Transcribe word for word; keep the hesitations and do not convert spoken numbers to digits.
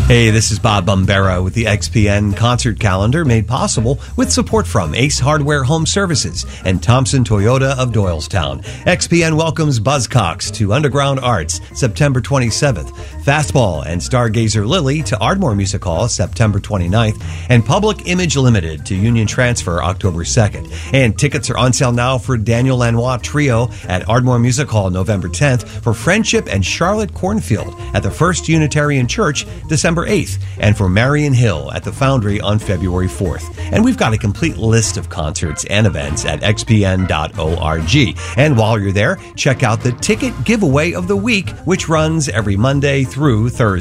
Hey, this is Bob Bombera with the X P N concert calendar, made possible with support from Ace Hardware Home Services and Thompson Toyota of Doylestown. X P N welcomes Buzzcocks to Underground Arts September twenty-seventh, Fastball and Stargazer Lily to Ardmore Music Hall September twenty-ninth, and Public Image Limited to Union Transfer October second. And tickets are on sale now for Daniel Lanois Trio at Ardmore Music Hall November tenth, for Friendship and Charlotte Cornfield at the First Unitarian Church December eighth, and for Marion Hill at the Foundry on February fourth. And we've got a complete list of concerts and events at x p n dot org. And while you're there, check out the Ticket Giveaway of the Week, which runs every Monday through Thursday.